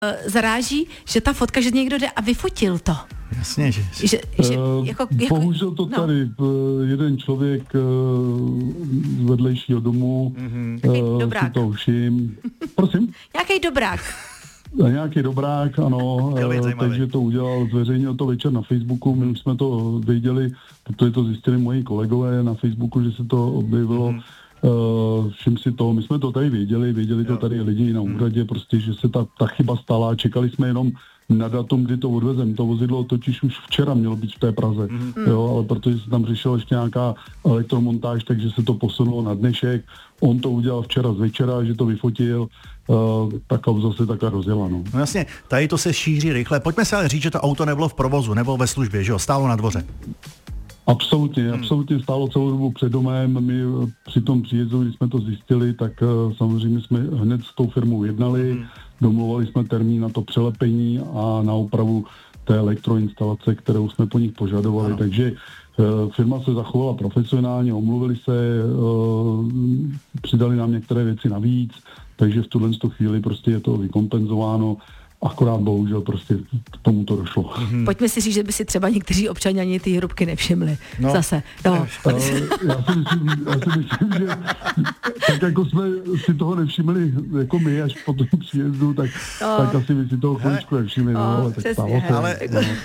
zaráží, že ta fotka, že někdo jde a vyfotil to. Jasně, že bohužel to tady jeden člověk z vedlejšího domu si to všim. Prosím? Nějaký dobrák. Nějaký dobrák, ano, takže to udělal, zveřejnil to večer na Facebooku, my už jsme to věděli, protože to zjistili moji kolegové na Facebooku, že se to objevilo. Všim si to, my jsme to tady věděli to tady lidi na úřadě, prostě, že se ta chyba stala, čekali jsme jenom na datum, kdy to odvezem. To vozidlo totiž už včera mělo být v té Praze, jo, ale protože se tam řešila ještě nějaká elektromontáž, takže se to posunulo na dnešek. On to udělal včera z večera, že to vyfotil, ta kauza se takhle rozjela. No jasně, tady to se šíří rychle. Pojďme se ale říct, že to auto nebylo v provozu, nebo ve službě, že jo, stálo na dvoře. Absolutně stálo celou dobu před domem. My při tom příjezdu, když jsme to zjistili, tak samozřejmě jsme hned s tou firmou jednali, domluvali jsme termín na to přelepení a na opravu té elektroinstalace, kterou jsme po nich požadovali. Takže firma se zachovala profesionálně, omluvili se, přidali nám některé věci navíc, takže v tuhle chvíli prostě je to vykompenzováno. Akorát bohužel prostě k tomu to došlo. Pojďme si říct, že by si třeba někteří občani ani ty hrubky nevšimli. Zase. No. Já si myslím, že tak jako jsme si toho nevšimli jako my až po tom příjezdu, tak asi by si toho chvíličku nevšimli. Ale tak stalo se. Ale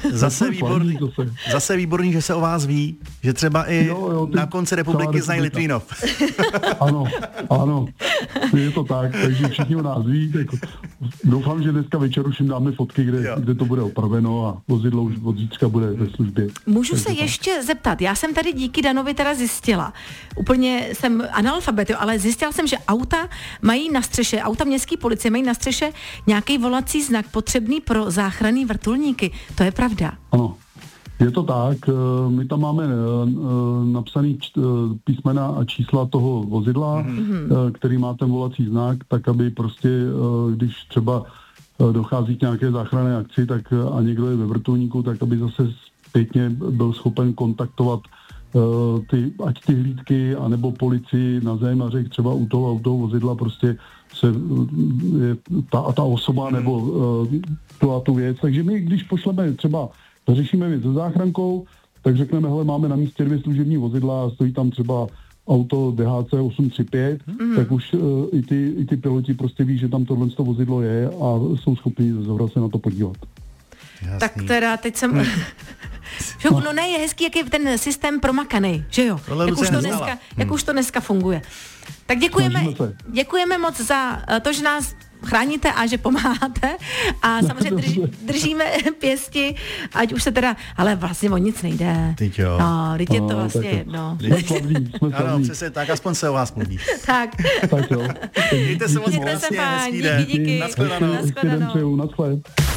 zase výborný, že se o vás ví, že třeba i na konci republiky znají Litvínov. Ano, je to tak, takže všichni o nás ví. Doufám, že dneska večer už jim dáme fotky, kde to bude opraveno a vozidlo už od zítřka bude ve službě. Můžu se ještě zeptat, já jsem tady díky Danovi teda zjistila, úplně jsem analfabet, ale zjistila jsem, že auta mají na střeše, auta městské policie mají na střeše nějaký volací znak potřebný pro záchranný vrtulníky. To je pravda? Ano. Je to tak, my tam máme napsaný písmena a čísla toho vozidla, který má ten volací znak, tak aby prostě, když třeba dochází k nějaké záchranné akci, tak a někdo je ve vrtulníku, tak aby zase zpětně byl schopen kontaktovat ať ty hlídky, anebo policii na zem a řekl třeba u toho vozidla prostě se je ta osoba nebo tu věc. Takže my, když pošleme třeba, řešíme věc se záchrankou, tak řekneme, hele, máme na místě 2 služební vozidla a stojí tam třeba auto DHC 835, tak už i ty piloti prostě ví, že tam tohle vozidlo je a jsou schopni zhora se na to podívat. Jasný. Tak teda teď jsem... No ne, je hezký, jak je ten systém promakaný, že jo? Jak už to dneska funguje. Tak děkujeme moc za to, že nás chráníte a že pomáháte a samozřejmě držíme pěsti, ať už se teda, ale vlastně o nic nejde. Teď jo. Teď je to vlastně jedno. Ano, přesně tak, aspoň se o vás mluví. Tak jo. Mějte se moc krásně, hezký den. Díky. Naschledanou. Naschledanou.